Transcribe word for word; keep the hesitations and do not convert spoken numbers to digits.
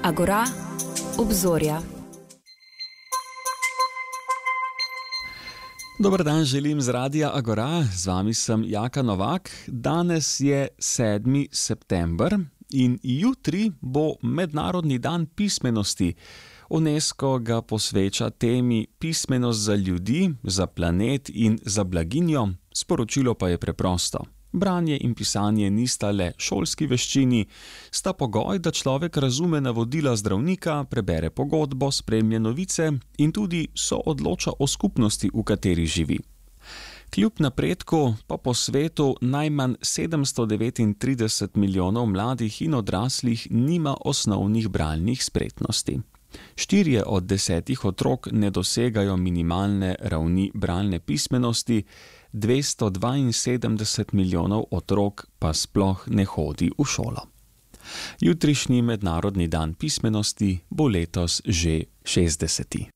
Agora, obzorja. Dober dan, želim z Radia Agora, z vami sem Jaka Novak. Danes je sedmi september in jutri bo Mednarodni dan pismenosti. UNESCO ga posveča temi pismenost za ljudi, za planet in za blaginjo, sporočilo pa je preprosto. Branje in pisanje nista le šolski veščini, sta pogoj, da človek razume navodila zdravnika, prebere pogodbo, spremlja novice in tudi soodloča o skupnosti, v kateri živi. Kljub napredku pa po svetu najmanj sedemsto devetintrideset milijonov mladih in odraslih nima osnovnih bralnih spretnosti. Štirje od desetih otrok ne dosegajo minimalne ravni bralne pismenosti, dvesto dvainsedemdeset milijonov otrok pa sploh ne hodi v šolo. Jutrišnji Mednarodni dan pismenosti bo letos že šestdeseti.